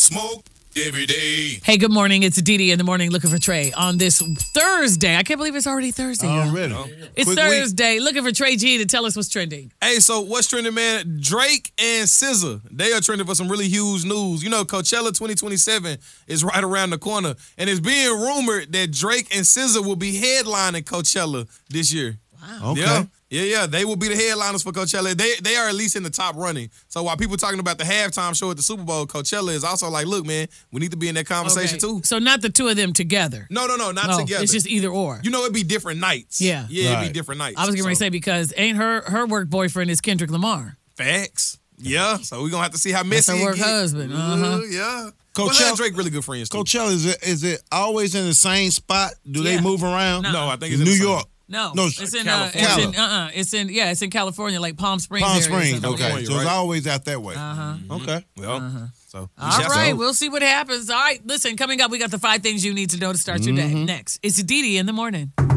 smoke every day. Hey, good morning. It's Didi in the morning looking for Trey on this Thursday. I can't believe it's already Thursday. Already. It's Quick Thursday. Looking for Trey G to tell us what's trending. Hey, so what's trending, man? Drake and SZA, they are trending for some really huge news. You know, Coachella 2027 is right around the corner, and it's being rumored that Drake and SZA will be headlining Coachella this year. Wow. Okay. Yeah. They will be the headliners for Coachella. They are at least in the top running. So while people talking about the halftime show at the Super Bowl, Coachella is also like, look, man, we need to be in that conversation too. So not the two of them together. No, not together. It's just either or. You know, it'd be different nights. Yeah. It'd Right. be different nights. I was getting ready to say because ain't her work boyfriend is Kendrick Lamar. Facts. Yeah. So we're going to have to see how That's messy her it work get. husband. Yeah. Coachella- Well, Drake really good friends too. Coachella, is it always in the same spot? Do they Yeah. move around? No, I think it's In in New the York. No, No, it's in California. it's in California, like Palm Springs. Palm area or Springs. something. Okay. California, So it's right? always out that way. Okay. Well, so All right, we'll see what happens. All right, listen, coming up, we got the 5 things you need to know to start your day. Next, it's Didi in the morning.